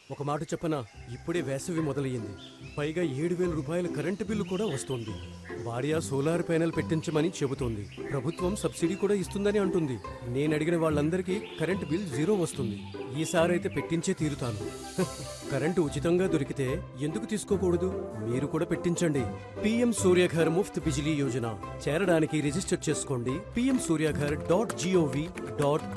ఒక మాట చెప్పనా, ఇప్పుడే వేసవి మొదలయ్యింది. పైగా 7,000 రూపాయల కరెంటు బిల్లు కూడా వస్తోంది. భార్య సోలార్ ప్యానెల్ పెట్టించమని చెబుతోంది. ప్రభుత్వం సబ్సిడీ కూడా ఇస్తుందని అంటుంది. నేనడిగిన వాళ్ళందరికీ కరెంటు బిల్ 0 వస్తుంది. ఈసారైతే పెట్టించే తీరుతాను. కరెంటు ఉచితంగా దొరికితే ఎందుకు తీసుకోకూడదు? మీరు కూడా పెట్టించండి. పీఎం సూర్యఘర్ ముఫ్త్ బిజిలీ యోజన చేరడానికి రిజిస్టర్ చేసుకోండి. pmsuryaghar.gov.in